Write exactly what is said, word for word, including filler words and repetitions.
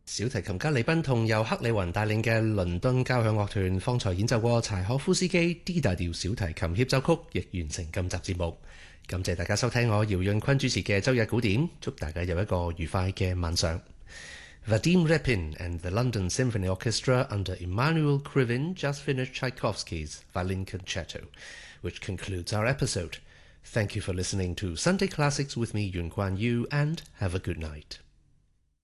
小提琴家李賓同由克里雲帶領嘅倫敦交響樂團方才演奏過柴可夫斯基 D 大調小提琴協奏曲，亦完成今集節目。感謝大家收聽我姚潤坤主持嘅周日古典，祝大家有一個愉快嘅晚上。Vadim Repin and the London Symphony Orchestra under Emanuel Krivin just finished Tchaikovsky's Violin Concerto, which concludes our episode. Thank you for listening to Sunday Classics with me, Yun Kuan Yu, and have a good night.